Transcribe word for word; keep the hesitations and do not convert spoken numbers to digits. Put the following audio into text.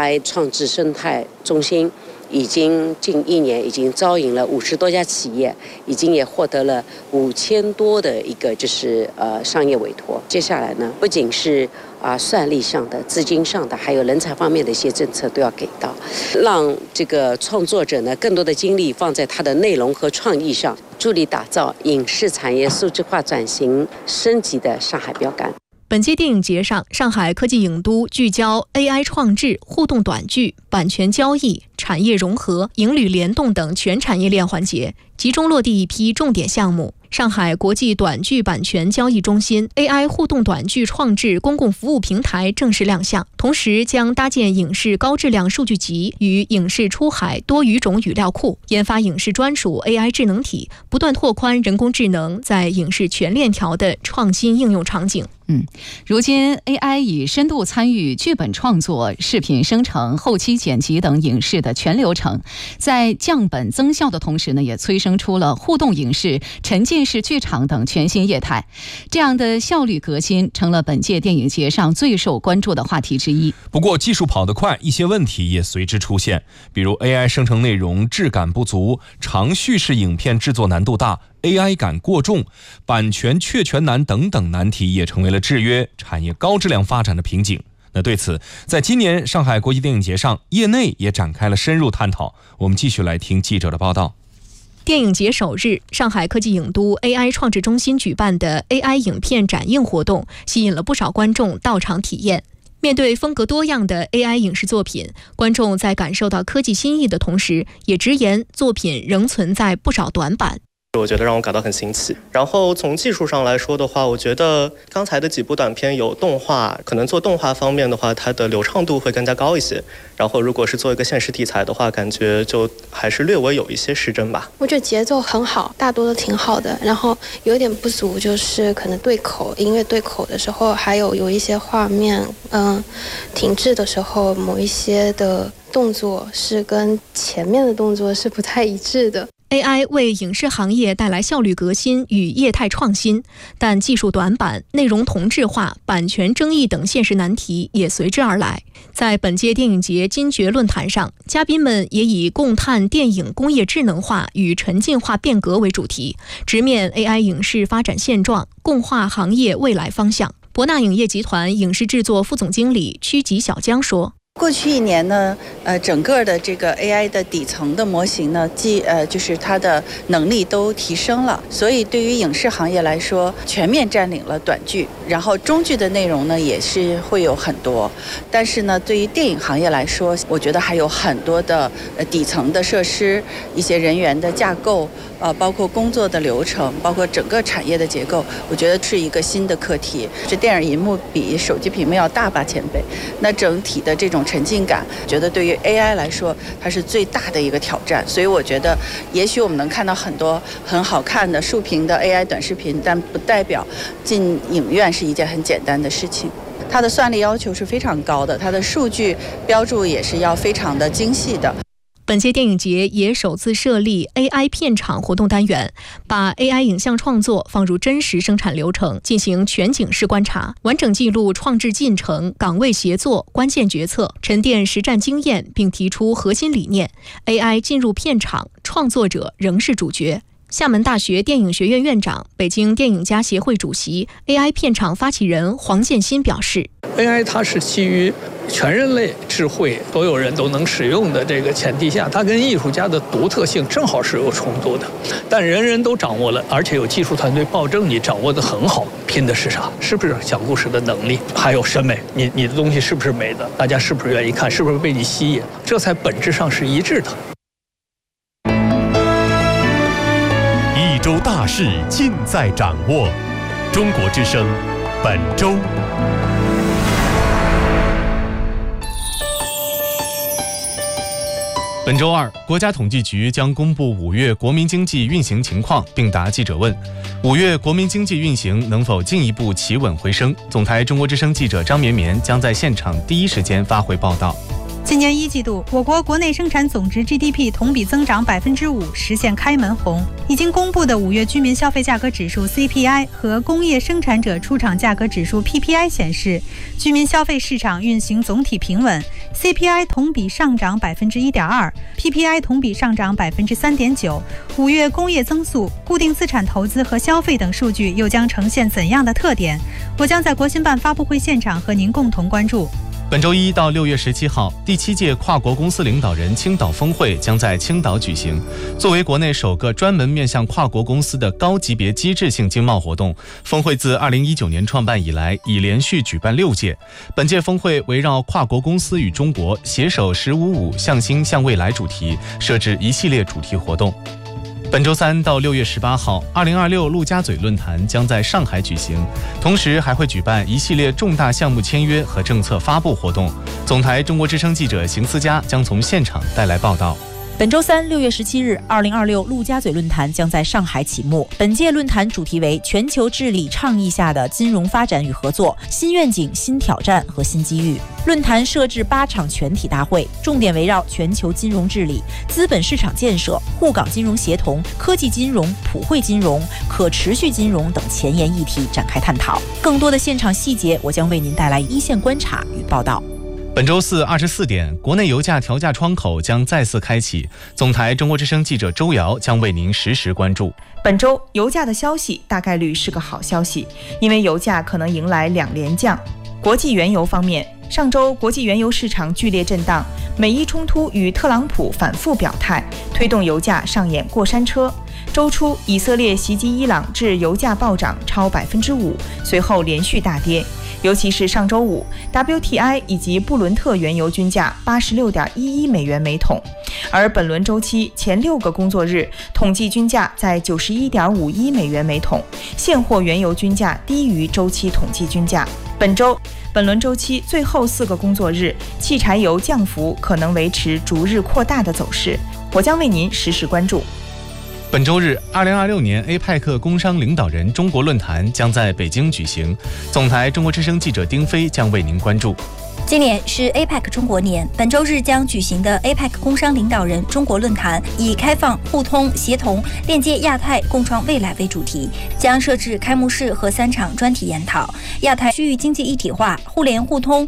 I 创智生态中心已经近一年已经招引了五十多家企业，已经也获得了五千多的一个就是呃商业委托。接下来呢，不仅是啊算力上的、资金上的，还有人才方面的一些政策都要给到，让这个创作者呢更多的精力放在他的内容和创意上，助力打造影视产业数字化转型升级的上海标杆。 本届电影节上，上海科技影都聚焦 A I 创制、互动短剧、版权交易、产业融合、影旅联动等全产业链环节，集中落地一批重点项目。上海国际短剧版权交易中心 A I 互动短剧创制公共服务平台正式亮相，同时将搭建影视高质量数据集与影视出海多语种语料库，研发影视专属 A I 智能体，不断拓宽人工智能在影视全链条的创新应用场景。 嗯，如今 A I 已深度参与剧本创作、视频生成、后期剪辑等影视的全流程，在降本增效的同时呢，也催生出了互动影视、沉浸式剧场等全新业态。这样的效率革新成了本届电影节上最受关注的话题之一。 不过技术跑得快，一些问题也随之出现，比如 A I 生成内容质感不足，长叙事影片制作难度大，A I 感过重，版权确权难等等难题也成为了制约产业高质量发展的瓶颈。那对此，在今年上海国际电影节上，业内也展开了深入探讨。我们继续来听记者的报道。 电影节首日，上海科技影都 A I 创制中心举办的 A I 影片展映活动，吸引了不少观众到场体验。面对风格多样的 A I 影视作品，观众在感受到科技新意的同时，也直言作品仍存在不少短板。 我觉得让我感到很新奇。然后从技术上来说的话，我觉得刚才的几部短片有动画，可能做动画方面的话，它的流畅度会更加高一些。然后如果是做一个现实题材的话，感觉就还是略微有一些失真吧。 我觉得节奏很好，大多都挺好的。然后有点不足就是可能对口，音乐对口的时候，还有有一些画面，嗯，停滞的时候，某一些的动作是跟前面的动作是不太一致的。 A I 为影视行业带来效率革新与业态创新，但技术短板、内容同质化、版权争议等现实难题也随之而来。在本届电影节金爵论坛上，嘉宾们也以共探电影工业智能化与沉浸化变革为主题，直面 A I 影视发展现状，共话行业未来方向。博纳影业集团影视制作副总经理曲吉小江说， 过去一年呢，呃，整个的这个 A I 的底层的模型呢，既呃就是它的能力都提升了，所以对于影视行业来说，全面占领了短剧，然后中剧的内容呢也是会有很多，但是呢，对于电影行业来说，我觉得还有很多的呃底层的设施、一些人员的架构，呃，包括工作的流程，包括整个产业的结构，我觉得是一个新的课题。这电影银幕比手机屏幕要大八千倍，那整体的这种沉浸感，觉得对于 A I 来说，它是最大的一个挑战。所以我觉得，也许我们能看到很多很好看的竖屏的 A I 短视频，但不代表进影院是一件很简单的事情。它的算力要求是非常高的，它的数据标注也是要非常的精细的。 本届电影节也首次设立 A I 片场活动单元，把 A I 影像创作放入真实生产流程，进行全景式观察，完整记录创制进程、岗位协作、关键决策，沉淀实战经验，并提出核心理念。A I 进入片场，创作者仍是主角。厦门大学电影学院院长、北京电影家协会主席、A I 片场发起人黄建新表示 ，A I 它是基于全人类智慧，所有人都能使用的这个前提下，它跟艺术家的独特性正好是有冲突的。但人人都掌握了，而且有技术团队保证你掌握得很好，拼的是啥？是不是讲故事的能力？还有审美，你你的东西是不是美的？大家是不是愿意看？是不是被你吸引？这才本质上是一致的。 一周大事尽在掌握，中国之声本周。本周二，国家统计局将公布五月国民经济运行情况，并答记者问：五月国民经济运行能否进一步企稳回升？总台中国之声记者张绵绵将在现场第一时间发回报道。 今年一季度，我国国内生产总值 G D P 同比增长百分之五，实现开门红。已经公布的五月居民消费价格指数 C P I 和工业生产者出厂价格指数 P P I 显示，居民消费市场运行总体平稳 ，C P I 同比上涨百分之一点二 ，P P I 同比上涨百分之三点九。五月工业增速、固定资产投资和消费等数据又将呈现怎样的特点？我将在国新办发布会现场和您共同关注。 本周一到六月十七号，第七届跨国公司领导人青岛峰会将在青岛举行。作为国内首个专门面向跨国公司的高级别机制性经贸活动，峰会自二零一九年创办以来，已连续举办六届。本届峰会围绕跨国公司与中国携手“十五五”向新向未来主题，设置一系列主题活动。本周三到六月十八号，二零二六陆家嘴论坛将在上海举行，同时还会举办一系列重大项目签约和政策发布活动。总台中国之声记者邢思佳将从现场带来报道。 本周三，六月十七日，二零二六陆家嘴论坛将在上海启幕。本届论坛主题为全球治理倡议下的金融发展与合作：新愿景、新挑战和新机遇。论坛设置八场全体大会，重点围绕全球金融治理、资本市场建设、沪港金融协同、科技金融、普惠金融、可持续金融等前沿议题展开探讨。更多的现场细节，我将为您带来一线观察与报道。 本周四二十四点，国内油价调价窗口将再次开启。总台中国之声记者周瑶将为您实时关注。 本周油价的消息大概率是个好消息，因为油价可能迎来两连降。国际原油方面，上周国际原油市场剧烈震荡，美伊冲突与特朗普反复表态，推动油价上演过山车。周初，以色列袭击伊朗，致油价暴涨超百分之五，随后连续大跌。尤其是上周五 ，W T I 以及布伦特原油均价八十六点一一美元每桶，而本轮周期前六个工作日统计均价在九十一点五一美元每桶，现货原油均价低于周期统计均价。本周本轮周期最后四个工作日，汽柴油降幅可能维持逐日扩大的走势，我将为您实时关注。 本周日，二零二六年 A P E C 工商领导人中国论坛将在北京举行。总台中国之声记者丁飞将为您关注。 今年是 A P E C 中国年，本周日将举行的 A P E C 工商领导人中国论坛以开放、互通、协同、链接亚太、共创未来为主题，将设置开幕式和三场专题研讨。亚太区域经济一体化、互联互通、